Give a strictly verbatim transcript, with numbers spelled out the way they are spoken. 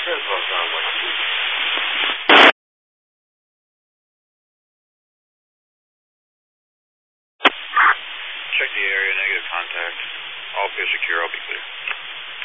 Here's what sounds like. Check the area, negative contact. All clear, secure, I'll be clear.